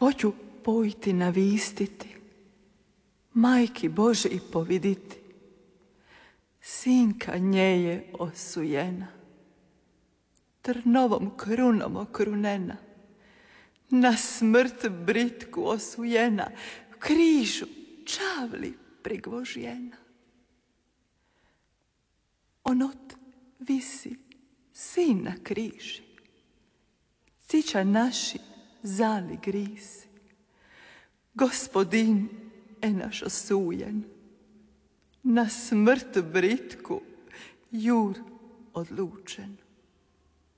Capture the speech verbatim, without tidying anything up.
hoću pojti navistiti, majki Božji poviditi. Sinka nje je osujena, trnovom krunom okrunena, na smrt britku osujena, križu čavli prigvožjena. Onot visi sin na križi, cića naši zali grisi, gospodin je naš osujen, na smrt britku jur odlučen.